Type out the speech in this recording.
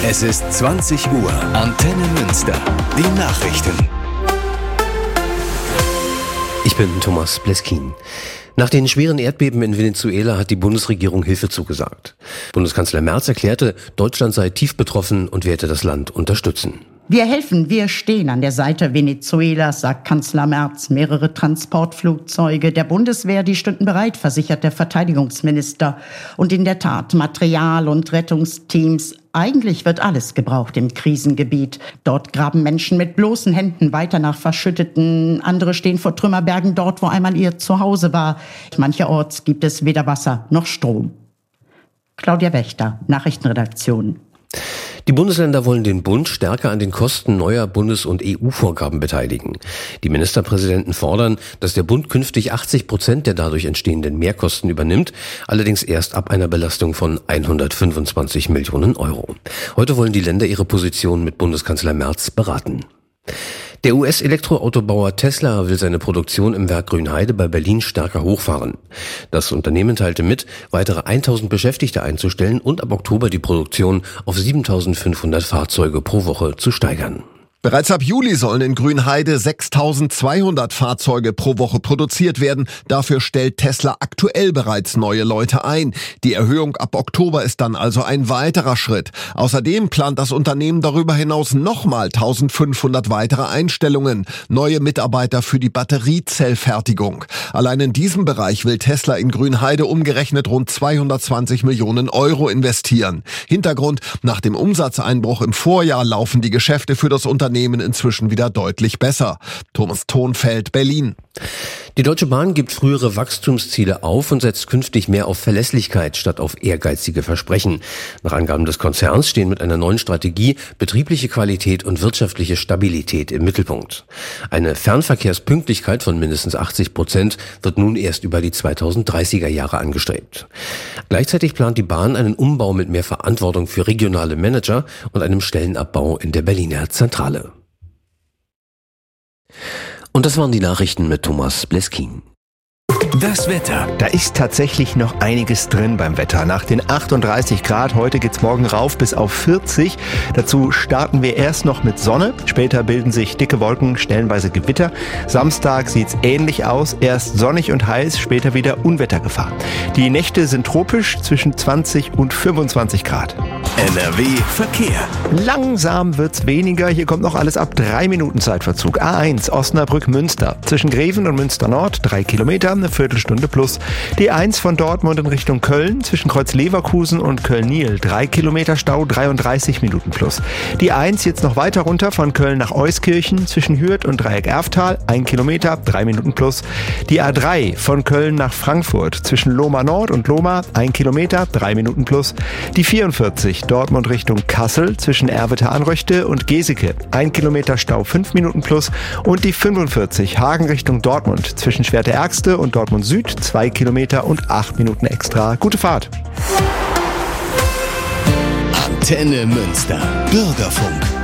Es ist 20 Uhr. Antenne Münster. Die Nachrichten. Ich bin Thomas Bleskin. Nach den schweren Erdbeben in Venezuela hat die Bundesregierung Hilfe zugesagt. Bundeskanzler Merz erklärte, Deutschland sei tief betroffen und werde das Land unterstützen. Wir helfen, wir stehen an der Seite Venezuelas, sagt Kanzler Merz. Mehrere Transportflugzeuge der Bundeswehr, die stünden bereit, versichert der Verteidigungsminister. Und in der Tat, Material und Rettungsteams. Eigentlich wird alles gebraucht im Krisengebiet. Dort graben Menschen mit bloßen Händen weiter nach Verschütteten. Andere stehen vor Trümmerbergen dort, wo einmal ihr Zuhause war. Mancherorts gibt es weder Wasser noch Strom. Claudia Wächter, Nachrichtenredaktion. Die Bundesländer wollen den Bund stärker an den Kosten neuer Bundes- und EU-Vorgaben beteiligen. Die Ministerpräsidenten fordern, dass der Bund künftig 80% der dadurch entstehenden Mehrkosten übernimmt, allerdings erst ab einer Belastung von 125 Millionen Euro. Heute wollen die Länder ihre Position mit Bundeskanzler Merz beraten. Der US-Elektroautobauer Tesla will seine Produktion im Werk Grünheide bei Berlin stärker hochfahren. Das Unternehmen teilte mit, weitere 1000 Beschäftigte einzustellen und ab Oktober die Produktion auf 7500 Fahrzeuge pro Woche zu steigern. Bereits ab Juli sollen in Grünheide 6200 Fahrzeuge pro Woche produziert werden. Dafür stellt Tesla aktuell bereits neue Leute ein. Die Erhöhung ab Oktober ist dann also ein weiterer Schritt. Außerdem plant das Unternehmen darüber hinaus nochmal 1500 weitere Einstellungen. Neue Mitarbeiter für die Batteriezellfertigung. Allein in diesem Bereich will Tesla in Grünheide umgerechnet rund 220 Millionen Euro investieren. Hintergrund: Nach dem Umsatzeinbruch im Vorjahr laufen die Geschäfte für das Unternehmen inzwischen wieder deutlich besser. Thomas Thonfeld, Berlin. Die Deutsche Bahn gibt frühere Wachstumsziele auf und setzt künftig mehr auf Verlässlichkeit statt auf ehrgeizige Versprechen. Nach Angaben des Konzerns stehen mit einer neuen Strategie betriebliche Qualität und wirtschaftliche Stabilität im Mittelpunkt. Eine Fernverkehrspünktlichkeit von mindestens 80% wird nun erst über die 2030er Jahre angestrebt. Gleichzeitig plant die Bahn einen Umbau mit mehr Verantwortung für regionale Manager und einem Stellenabbau in der Berliner Zentrale. Und das waren die Nachrichten mit Thomas Bleskin. Das Wetter. Da ist tatsächlich noch einiges drin beim Wetter. Nach den 38 Grad, heute geht's morgen rauf bis auf 40. Dazu starten wir erst noch mit Sonne. Später bilden sich dicke Wolken, stellenweise Gewitter. Samstag sieht's ähnlich aus. Erst sonnig und heiß, später wieder Unwettergefahr. Die Nächte sind tropisch, zwischen 20 und 25 Grad. NRW Verkehr. Langsam wird's weniger. Hier kommt noch alles ab 3 Minuten Zeitverzug. A1 Osnabrück-Münster. Zwischen Greven und Münster Nord 3 Kilometer, eine Viertelstunde plus. Die 1 von Dortmund in Richtung Köln. Zwischen Kreuz Leverkusen und Köln-Niel 3 Kilometer Stau, 33 Minuten plus. Die 1 jetzt noch weiter runter von Köln nach Euskirchen. Zwischen Hürth und Dreieck Erftal 1 Kilometer, 3 Minuten plus. Die A3 von Köln nach Frankfurt. Zwischen Lohmar Nord und Lohmar 1 Kilometer, 3 Minuten plus. Die 44 Dortmund Richtung Kassel zwischen Erwitte-Anröchte und Geseke 1 Kilometer Stau, 5 Minuten plus. Und die 45 Hagen Richtung Dortmund zwischen Schwerte-Ärgste und Dortmund Süd 2 Kilometer und 8 Minuten extra. Gute Fahrt. Antenne Münster. Bürgerfunk.